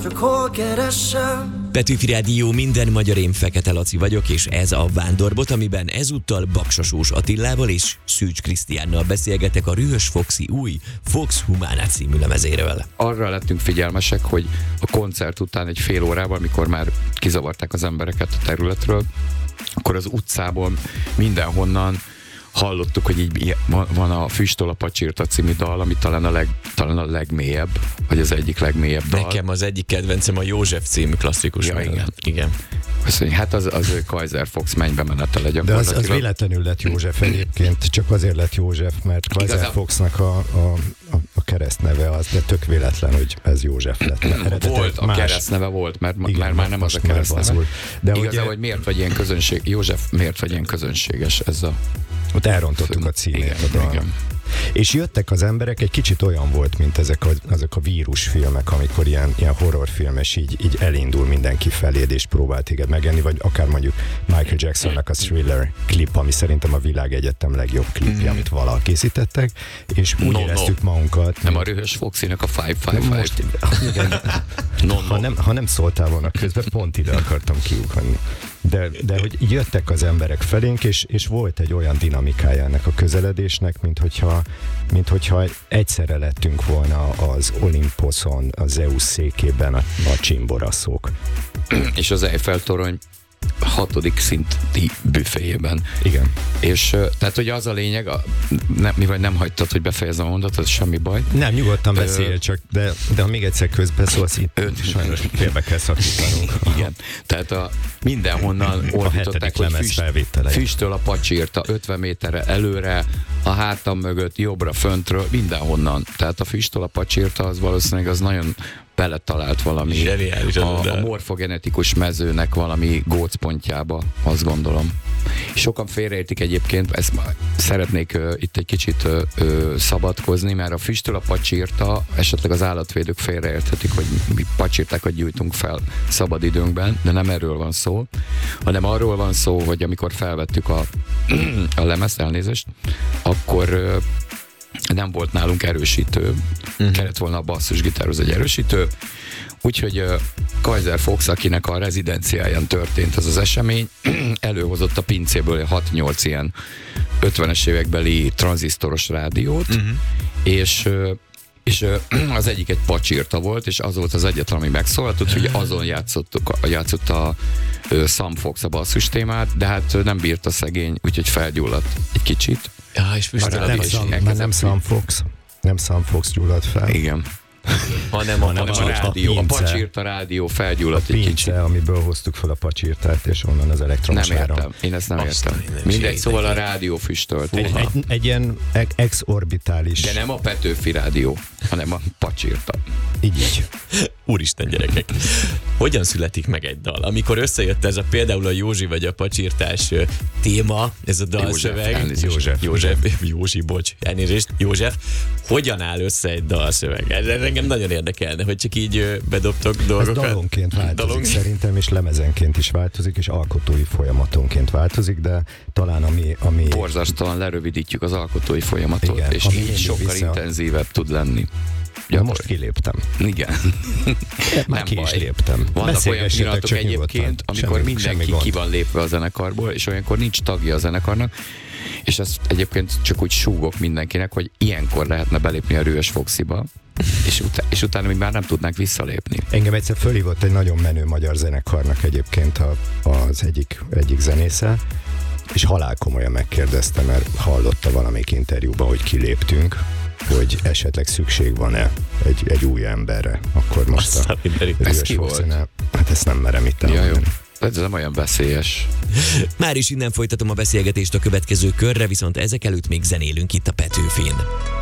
Csak hol keressem? Petőfi Rádió, minden magyar, én Fekete Laci vagyok, és ez a Vándorbot, amiben ezúttal Baksasós Attilával és Szűcs Krisztiánnal beszélgetek a Rühös Foxy új Fox Humana című lemezéről. Arra lettünk figyelmesek, hogy a koncert után egy fél órával, amikor már kizavarták az embereket a területről, akkor az utcából mindenhonnan hallottuk, hogy így van a Füsttől a Pacsirta című dal, ami talán a legmélyebb, vagy az egyik legmélyebb dal. Nekem az egyik kedvencem a József című klasszikus. Ja, igen. Köszönjük. Hát az Kaiser Fox mennybe menetele gyakorlatilag. De az véletlenül lett József egyébként, csak azért lett József, mert Kaiser Foxnak a keresztneve az, de tök véletlen, hogy ez József lett. Volt, a keresztneve volt, mert igen, már nem az a keresztneve. De igazából, hogy miért vagy ilyen közönség, József, miért vagy ilyen közönséges ez a... Ott elrontottuk a címét. Igen. És jöttek az emberek, egy kicsit olyan volt, mint ezek a vírusfilmek, amikor ilyen horrorfilm, és így elindul mindenki feléd, és próbál téged megenni, vagy akár mondjuk Michael Jacksonnak a Thriller klip, ami szerintem a világegyetem legjobb klipje, amit valaha készítettek, és úgy éreztük magunkat. Nem a Rühös Foxynak a 555. Ha nem szóltál volna közben, pont ide akartam kiukadni. De hogy jöttek az emberek felénk, és volt egy olyan dinamikája ennek a közeledésnek, mint hogyha egyszerre lettünk volna az Olimposzon, a Zeus székében a csimboraszók. És az Eiffel-torony 6. szinti büféjében. Igen. És tehát, hogy az a lényeg, mivel nem hagytad, hogy befejezem a mondatot, semmi baj. Nem, nyugodtan beszél, csak, de ha még egyszer közbeszólsz, itt sajnos félbe kell szakítanunk. Igen. Tehát mindenhonnan ordították, hogy Füsttől a Pacsirta, 50 méterre előre, a hátam mögött, jobbra, föntről, mindenhonnan. Tehát a Füsttől a Pacsirta az valószínűleg az nagyon beletalált valami a morfogenetikus mezőnek valami gócpontjába, azt gondolom. Sokan félreértik egyébként, ezt szeretnék itt egy kicsit szabadkozni, mert a Füsttől a Pacsirta, esetleg az állatvédők félreérthetik, hogy mi pacsirtákat gyújtunk fel szabadidőnkben, de nem erről van szó, hanem arról van szó, hogy amikor felvettük a lemezt, elnézést, akkor nem volt nálunk erősítő, kellett volna a basszusgitárhoz egy erősítő, úgyhogy Kaiser Fox, akinek a rezidenciáján történt ez az esemény, előhozott a pincéből 6-8 ilyen 50-es évekbeli tranzisztoros rádiót, és az egyik egy Pacsirta volt, és az volt az egyetlen, ami megszólalt, hogy azon játszott a Sam Fox a basszus témát, de hát nem bírta szegény, úgyhogy felgyulladt egy kicsit. Ja, és nem Sam Fox gyulladt fel. Igen. hanem a rádió, a Pacsirta rádió felgyulladt egy kicsit. Amiből hoztuk fel a Pacsirtát, és onnan az elektromos áram. áram. Nem értem, én ezt nem értem. Mindegy, szóval a rádió füstölt. Egy ilyen exorbitális. De nem a Petőfi rádió, hanem a Pacsirta. Így. Úristen, gyerekek! Hogyan születik meg egy dal? Amikor összejött ez például a Józsi vagy a Pacsirtás téma, ez a dalszöveg. József. Hogyan áll össze egy dalszöveg? Ez engem nagyon érdekelne, hogy csak így bedobtok dolgokat. Ez dalonként változik szerintem, és lemezenként is változik, és alkotói folyamatonként változik, de talán ami... Borzasztóan lerövidítjük az alkotói folyamatot, igen, és így sokkal intenzívebb tud lenni. Ja, most kiléptem. Igen. Már ki is léptem. Vannak olyan pillanatok egyébként, amikor mindenki ki van lépve a zenekarból, és olyankor nincs tagja a zenekarnak, és ezt egyébként csak úgy súgok mindenkinek, hogy ilyenkor lehetne belépni a Rühös Foxyba, és utána mi már nem tudnánk visszalépni. Engem egyszer fölhívott egy nagyon menő magyar zenekarnak egyébként az egyik zenésze, és halálkomolyan megkérdezte, mert hallotta valamelyik interjúban, hogy kiléptünk, hogy esetleg szükség van-e egy új emberre. Akkor most a ez ki volt? Hát ezt nem merem itt elmondani. Ez nem olyan veszélyes. Már is innen folytatom a beszélgetést a következő körre, viszont ezek előtt még zenélünk itt a Petőfin.